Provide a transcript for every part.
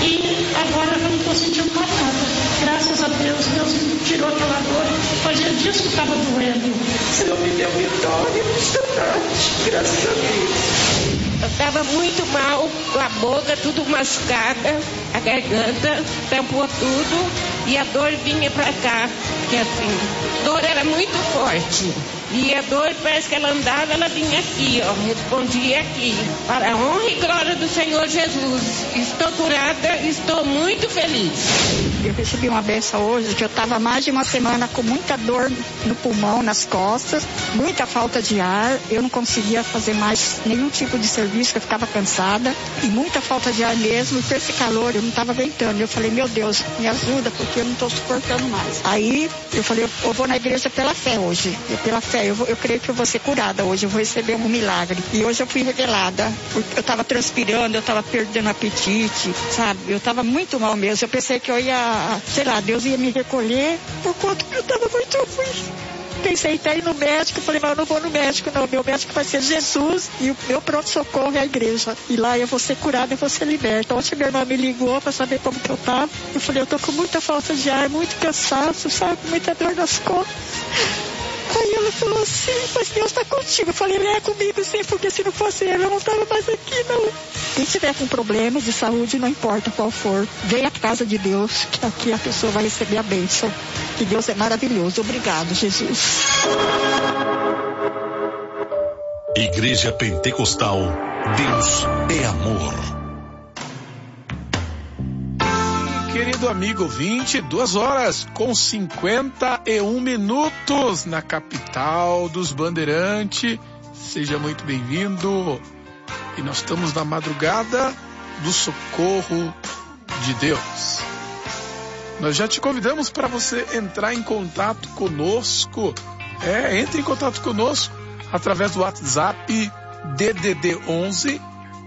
E agora eu não estou sentindo mais nada. Graças a Deus, Deus me tirou aquela dor. Fazia dias que estava doendo. O Senhor me deu vitória nesta tarde. Graças a Deus. Eu estava muito mal, com a boca tudo machucada, a garganta, tampou tudo e a dor vinha pra cá, que assim, a dor era muito forte. E a dor, parece que ela andava, ela vinha aqui, ó, respondia aqui. Para a honra e glória do Senhor Jesus. Estou curada, estou muito feliz. Eu recebi uma benção hoje, que eu estava mais de uma semana com muita dor no pulmão, nas costas, muita falta de ar. Eu não conseguia fazer mais nenhum tipo de serviço, que eu ficava cansada. E muita falta de ar mesmo, e com esse calor eu não estava aguentando. Eu falei, meu Deus, me ajuda, porque eu não estou suportando mais. Aí eu falei, eu vou na igreja pela fé hoje. E pela fé, eu creio que eu vou ser curada hoje, eu vou receber um milagre. E hoje eu fui revelada, porque eu estava transpirando, eu estava perdendo apetite, sabe? Eu estava muito mal mesmo. Eu pensei que eu ia, sei lá, Deus ia me recolher, por conta que eu estava muito ruim. Pensei até ir no médico, falei, mas eu não vou no médico não, meu médico vai ser Jesus e o meu pronto-socorro é a igreja. E lá eu vou ser curada e vou ser liberta. Ontem minha irmã me ligou para saber como que eu estava. Eu falei, eu tô com muita falta de ar, muito cansaço, sabe? Muita dor nas costas. Aí ela falou assim, mas Deus está contigo. Eu falei, ele é comigo sim, porque se não fosse ele, eu não estava mais aqui, não. Quem tiver com problemas de saúde, não importa qual for, venha à casa de Deus, que aqui a pessoa vai receber a bênção. Que Deus é maravilhoso. Obrigado, Jesus. Igreja Pentecostal, Deus é amor. Querido amigo ouvinte, 2h51 na capital dos Bandeirantes. Seja muito bem-vindo. E nós estamos na madrugada do socorro de Deus. Nós já te convidamos para você entrar em contato conosco. Entre em contato conosco através do WhatsApp DDD 11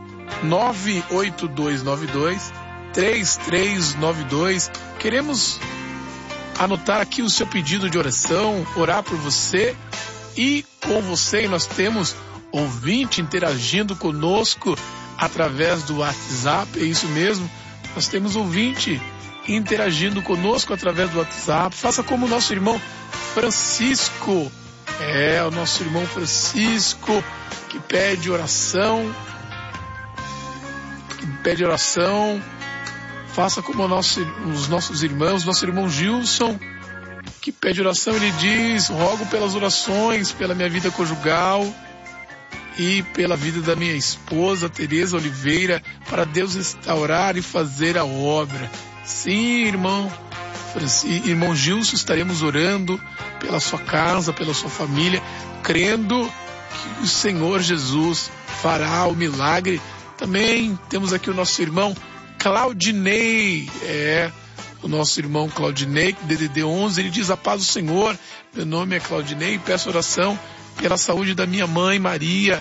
98292 3392. Queremos anotar aqui o seu pedido de oração, orar por você e com você. Nós temos ouvinte interagindo conosco através do WhatsApp, é isso mesmo, nós temos ouvinte interagindo conosco através do WhatsApp. Faça como o nosso irmão Francisco, o nosso irmão Francisco, que pede oração, Faça como os nossos irmãos, nosso irmão Gilson, que pede oração. Ele diz, rogo pelas orações, pela minha vida conjugal e pela vida da minha esposa, Tereza Oliveira, para Deus restaurar e fazer a obra. Sim, irmão Gilson, estaremos orando pela sua casa, pela sua família, crendo que o Senhor Jesus fará o milagre. Também temos aqui o nosso irmão Claudinei, o nosso irmão Claudinei, DDD 11, ele diz, a paz do Senhor, meu nome é Claudinei, peço oração pela saúde da minha mãe Maria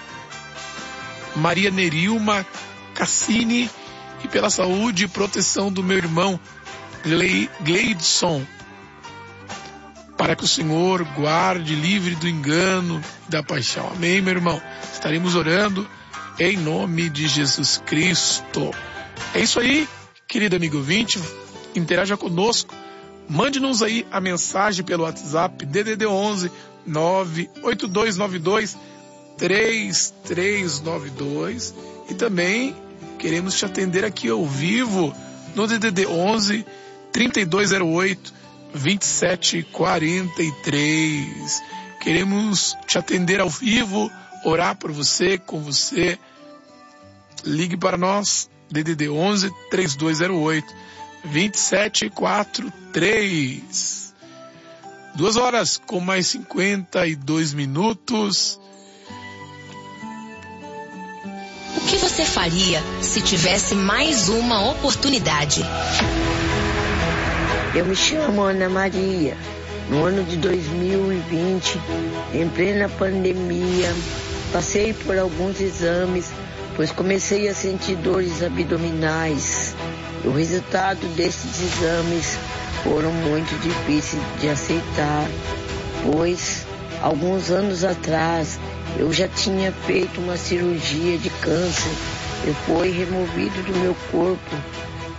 Nerilma Cassini, e pela saúde e proteção do meu irmão Gleidson, para que o Senhor guarde livre do engano e da paixão. Amém, meu irmão? Estaremos orando em nome de Jesus Cristo. É isso aí, querido amigo ouvinte, interaja conosco, mande-nos aí a mensagem pelo WhatsApp DDD 11 98292 3392 e também queremos te atender aqui ao vivo no DDD 11 3208 2743. Queremos te atender ao vivo, orar por você, com você. Ligue para nós, DDD 11 3208 2743. 2h com mais 52 minutos. O que você faria se tivesse mais uma oportunidade? Eu me chamo Ana Maria. No ano de 2020, em plena pandemia, passei por alguns exames, pois comecei a sentir dores abdominais. O resultado desses exames foram muito difíceis de aceitar, pois alguns anos atrás eu já tinha feito uma cirurgia de câncer e foi removido do meu corpo